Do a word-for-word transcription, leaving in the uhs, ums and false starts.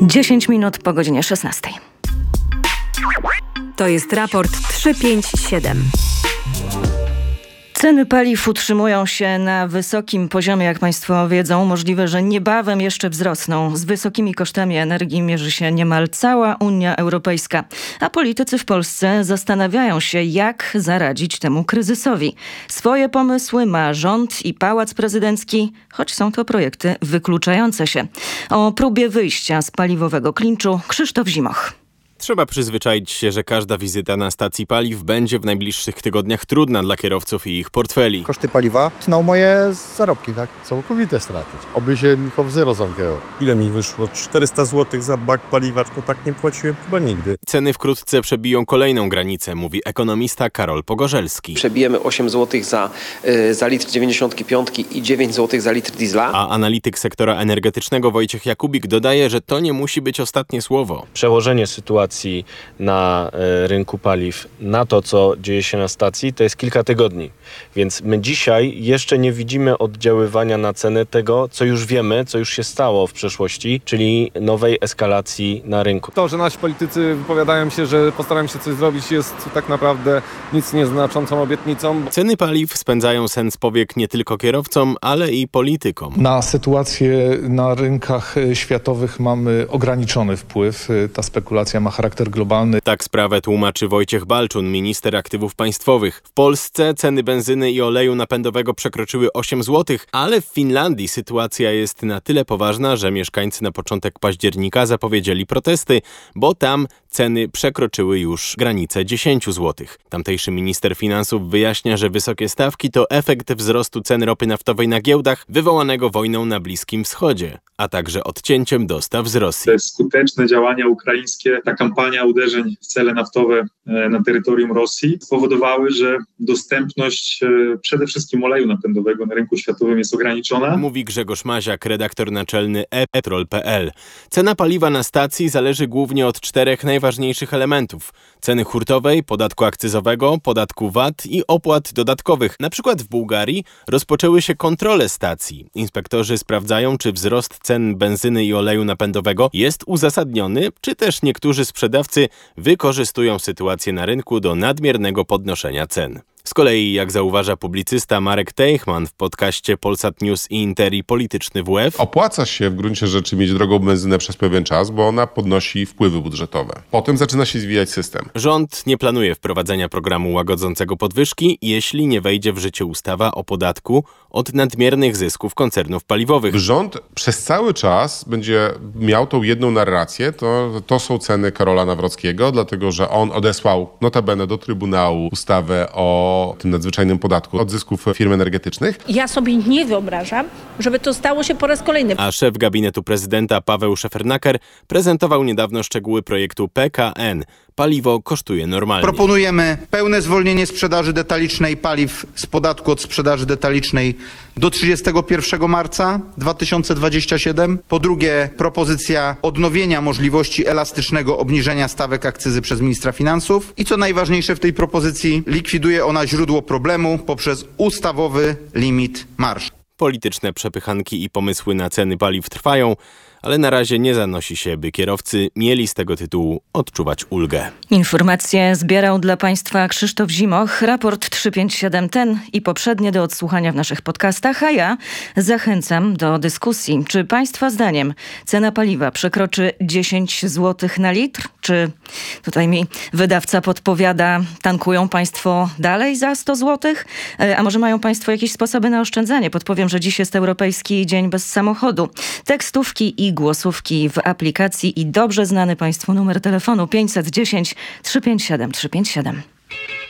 dziesięć minut po godzinie szesnastej. To jest raport trzysta pięćdziesiąt siedem. Ceny paliw utrzymują się na wysokim poziomie, jak Państwo wiedzą. Możliwe, że niebawem jeszcze wzrosną. Z wysokimi kosztami energii mierzy się niemal cała Unia Europejska. A politycy w Polsce zastanawiają się, jak zaradzić temu kryzysowi. Swoje pomysły ma rząd i Pałac Prezydencki, choć są to projekty wykluczające się. O próbie wyjścia z paliwowego klinczu Krzysztof Zimoch. Trzeba przyzwyczaić się, że każda wizyta na stacji paliw będzie w najbliższych tygodniach trudna dla kierowców i ich portfeli. Koszty paliwa są moje zarobki, tak? Całkowite straty. Oby się Michał w zero zamknęło. Ile mi wyszło? czterysta złotych za bak paliwa, to tak nie płaciłem chyba nigdy. Ceny wkrótce przebiją kolejną granicę, mówi ekonomista Karol Pogorzelski. Przebijemy osiem złotych za, yy, za litr dziewięćdziesiąt pięć i dziewięć złotych za litr diesla. A analityk sektora energetycznego Wojciech Jakubik dodaje, że to nie musi być ostatnie słowo. Przełożenie sytuacji na y, rynku paliw na to, co dzieje się na stacji, to jest kilka tygodni. Więc my dzisiaj jeszcze nie widzimy oddziaływania na cenę tego, co już wiemy, co już się stało w przeszłości, czyli nowej eskalacji na rynku. To, że nasi politycy wypowiadają się, że postarają się coś zrobić, jest tak naprawdę nic nieznaczącą obietnicą. Ceny paliw spędzają sen z powiek nie tylko kierowcom, ale i politykom. Na sytuację na rynkach światowych mamy ograniczony wpływ. Ta spekulacja ma charakter globalny. Tak sprawę tłumaczy Wojciech Balczun, minister aktywów państwowych. W Polsce ceny benzyny i oleju napędowego przekroczyły osiem złotych, ale w Finlandii sytuacja jest na tyle poważna, że mieszkańcy na początek października zapowiedzieli protesty, bo tam ceny przekroczyły już granicę dziesięć złotych. Tamtejszy minister finansów wyjaśnia, że wysokie stawki to efekt wzrostu cen ropy naftowej na giełdach wywołanego wojną na Bliskim Wschodzie, a także odcięciem dostaw z Rosji. Te skuteczne działania ukraińskie, ta kampania uderzeń w cele naftowe na terytorium Rosji spowodowały, że dostępność przede wszystkim oleju napędowego na rynku światowym jest ograniczona. Mówi Grzegorz Maziak, redaktor naczelny e petrol kropka pe el. Cena paliwa na stacji zależy głównie od czterech najważniejszych elementów. Ceny hurtowej, podatku akcyzowego, podatku V A T i opłat dodatkowych. Na przykład w Bułgarii rozpoczęły się kontrole stacji. Inspektorzy sprawdzają, czy wzrost cen benzyny i oleju napędowego jest uzasadniony, czy też niektórzy sprzedawcy wykorzystują sytuację na rynku do nadmiernego podnoszenia cen. Z kolei, jak zauważa publicysta Marek Teichmann w podcaście Polsat News i Interi Polityczny W F, opłaca się w gruncie rzeczy mieć drogą benzynę przez pewien czas, bo ona podnosi wpływy budżetowe. Potem zaczyna się zwijać system. Rząd nie planuje wprowadzenia programu łagodzącego podwyżki, jeśli nie wejdzie w życie ustawa o podatku od nadmiernych zysków koncernów paliwowych. Rząd przez cały czas będzie miał tą jedną narrację, to, to są ceny Karola Nawrockiego, dlatego że on odesłał notabene do Trybunału ustawę o o tym nadzwyczajnym podatku od zysków firm energetycznych. Ja sobie nie wyobrażam, żeby to stało się po raz kolejny. A szef gabinetu prezydenta Paweł Szefernaker prezentował niedawno szczegóły projektu P K N. Paliwo kosztuje normalnie. Proponujemy pełne zwolnienie sprzedaży detalicznej paliw z podatku od sprzedaży detalicznej do trzydziestego pierwszego marca dwa tysiące dwudziestego siódmego. Po drugie, propozycja odnowienia możliwości elastycznego obniżenia stawek akcyzy przez ministra finansów. I co najważniejsze w tej propozycji, likwiduje ona źródło problemu poprzez ustawowy limit marż. Polityczne przepychanki i pomysły na ceny paliw trwają, ale na razie nie zanosi się, by kierowcy mieli z tego tytułu odczuwać ulgę. Informacje zbierał dla Państwa Krzysztof Zimoch. Raport trzysta pięćdziesiąt siedem, ten i poprzednie do odsłuchania w naszych podcastach, a ja zachęcam do dyskusji. Czy Państwa zdaniem cena paliwa przekroczy dziesięć złotych na litr? Czy tutaj mi wydawca podpowiada, tankują Państwo dalej za sto złotych? A może mają Państwo jakieś sposoby na oszczędzanie? Podpowiem, że dziś jest Europejski Dzień Bez Samochodu. Tekstówki i głosówki w aplikacji i dobrze znany Państwu numer telefonu pięćset dziesięć trzysta pięćdziesiąt siedem trzysta pięćdziesiąt siedem.